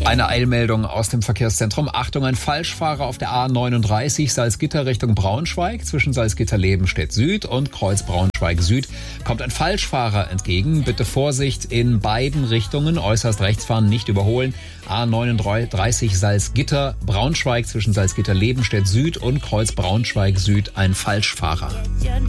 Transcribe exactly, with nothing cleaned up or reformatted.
Eine Eilmeldung aus dem Verkehrszentrum. Achtung, ein Falschfahrer auf der A neununddreißig Salzgitter Richtung Braunschweig. Zwischen Salzgitter-Lebenstedt Süd und Kreuz Braunschweig Süd kommt ein Falschfahrer entgegen. Bitte Vorsicht in beiden Richtungen. Äußerst rechts fahren, nicht überholen. A neununddreißig Salzgitter Braunschweig zwischen Salzgitter-Lebenstedt Süd und Kreuz Braunschweig Süd ein Falschfahrer.